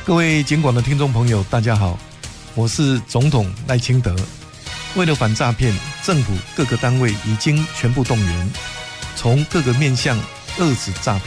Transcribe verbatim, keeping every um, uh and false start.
各位警广的听众朋友，大家好，我是总统赖清德。为了反诈骗，政府各个单位已经全部动员，从各个面向遏止诈骗。